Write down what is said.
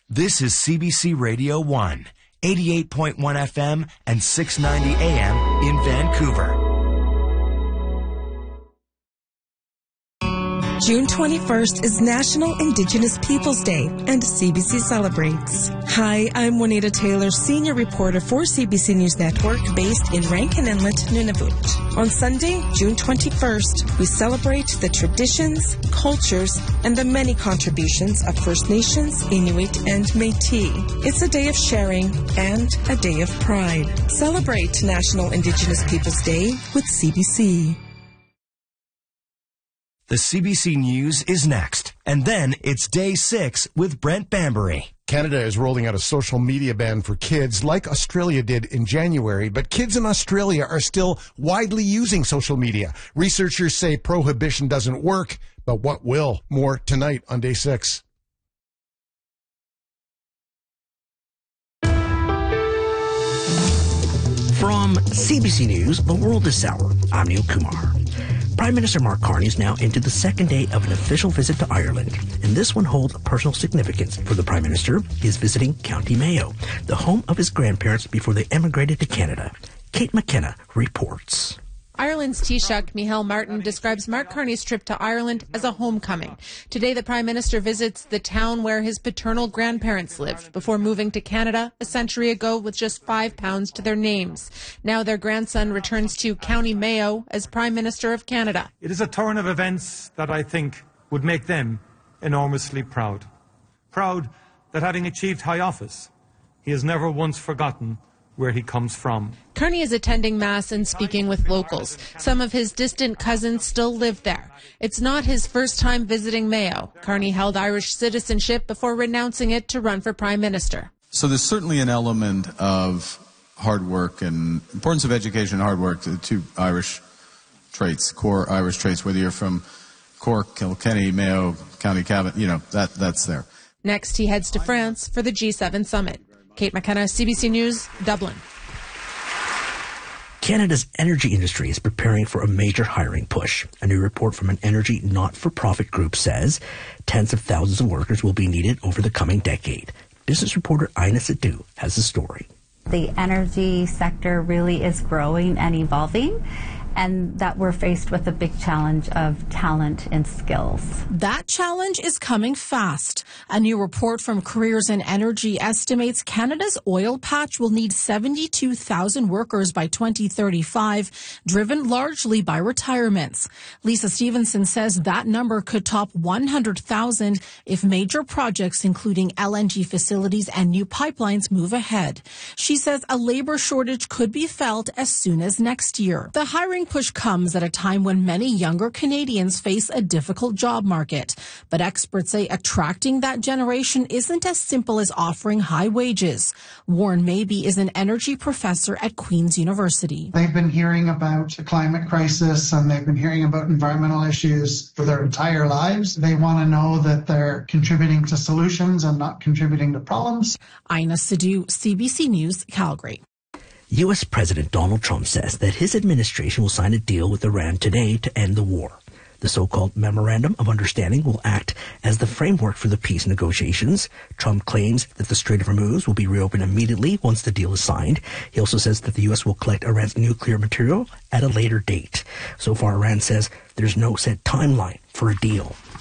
This is CBC Radio 1, 88.1 FM and 690 AM in Vancouver. June 21st is National Indigenous Peoples Day, and CBC celebrates. Hi, I'm Juanita Taylor, senior reporter for CBC News Network, based in Rankin Inlet, Nunavut. On Sunday, June 21st, we celebrate the traditions, cultures, and the many contributions of First Nations, Inuit, and Métis. It's a day of sharing and a day of pride. Celebrate National Indigenous Peoples Day with CBC. The CBC News is next. And then it's Day 6 with Brent Bambury. Canada is rolling out a social media ban for kids like Australia did in January, but kids in Australia are still widely using social media. Researchers say prohibition doesn't work, but what will? More tonight on Day 6. From CBC News, The World This Hour, I'm Neil Kumar. Prime Minister Mark Carney is now into the second day of an official visit to Ireland, and this one holds personal significance for the Prime Minister. He is visiting County Mayo, the home of his grandparents before they emigrated to Canada. Kate McKenna reports. Ireland's Taoiseach Micheál Martin describes Mark Carney's trip to Ireland as a homecoming. Today, the Prime Minister visits the town where his paternal grandparents lived before moving to Canada a century ago with just £5 to their names. Now their grandson returns to County Mayo as Prime Minister of Canada. It is a turn of events that I think would make them enormously proud. Proud that having achieved high office, he has never once forgotten where he comes from. Carney is attending Mass and speaking with locals. Some of his distant cousins still live there. It's not his first time visiting Mayo. Carney held Irish citizenship before renouncing it to run for Prime Minister. So there's certainly an element of hard work and importance of education and hard work, the two Irish traits, core Irish traits, whether you're from Cork, Kilkenny, Mayo, County Cavan, that's there. Next, he heads to France for the G7 summit. Kate McKenna, CBC News, Dublin. Canada's energy industry is preparing for a major hiring push. A new report from an energy not-for-profit group says tens of thousands of workers will be needed over the coming decade. Business reporter Ina Sadu has the story. The energy sector really is growing and evolving, and that we're faced with a big challenge of talent and skills. That challenge is coming fast. A new report from Careers in Energy estimates Canada's oil patch will need 72,000 workers by 2035, driven largely by retirements. Lisa Stevenson says that number could top 100,000 if major projects including LNG facilities and new pipelines move ahead. She says a labor shortage could be felt as soon as next year. The hiring push comes at a time when many younger Canadians face a difficult job market. But experts say attracting that generation isn't as simple as offering high wages. Warren Mabey is an energy professor at Queen's University. They've been hearing about the climate crisis and they've been hearing about environmental issues for their entire lives. They want to know that they're contributing to solutions and not contributing to problems. Ina Sadu, CBC News, Calgary. U.S. President Donald Trump says that his administration will sign a deal with Iran today to end the war. The so-called Memorandum of Understanding will act as the framework for the peace negotiations. Trump claims that the Strait of Hormuz will be reopened immediately once the deal is signed. He also says that the U.S. will collect Iran's nuclear material at a later date. So far, Iran says there's no set timeline for a deal.